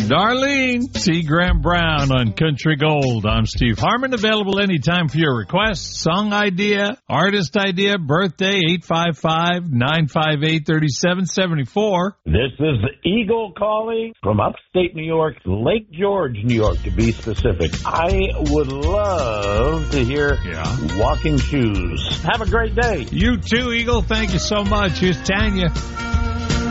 Darlene, T. Graham Brown on Country Gold. I'm Steve Harmon, available anytime for your requests. Song idea, artist idea, birthday, 855-958-3774. This is Eagle calling from upstate New York, Lake George, New York, to be specific. I would love to hear Walking Shoes. Have a great day. You too, Eagle. Thank you so much. Here's Tanya.